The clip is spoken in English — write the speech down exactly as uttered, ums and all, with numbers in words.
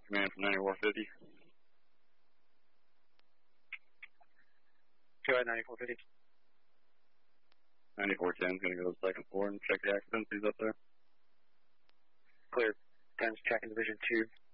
command from ninety-four fifty. Go ahead, ninety-four fifty. ninety-four ten is going to go to the second floor and check the occupancies up there. Clear. ten's checking Division two.